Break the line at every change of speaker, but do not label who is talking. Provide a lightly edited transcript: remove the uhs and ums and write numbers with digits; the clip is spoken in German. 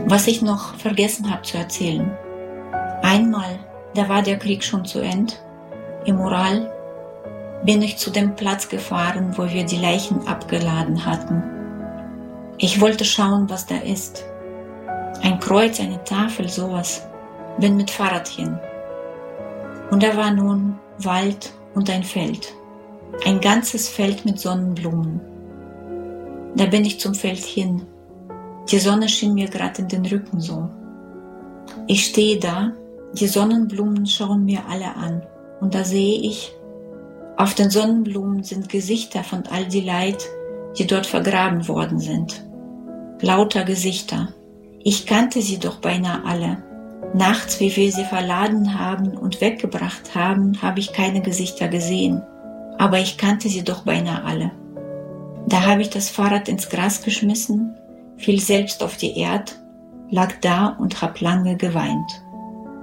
Was ich noch vergessen habe zu erzählen. Einmal, da war der Krieg schon zu Ende, im Ural, bin ich zu dem Platz gefahren, wo wir die Leichen abgeladen hatten. Ich wollte schauen, was da ist. Ein Kreuz, eine Tafel, sowas. Bin mit Fahrrad hin. Und da war nun Wald und ein Feld. Ein ganzes Feld mit Sonnenblumen. Da bin ich zum Feld hin. Die Sonne schien mir gerade in den Rücken so. Ich stehe da, die Sonnenblumen schauen mir alle an. Und da sehe ich, auf den Sonnenblumen sind Gesichter von all die Leid, die dort vergraben worden sind. Lauter Gesichter. Ich kannte sie doch beinahe alle. Nachts, wie wir sie verladen haben und weggebracht haben, habe ich keine Gesichter gesehen. Aber ich kannte sie doch beinahe alle. Da habe ich das Fahrrad ins Gras geschmissen, fiel selbst auf die Erde, lag da und hab lange geweint.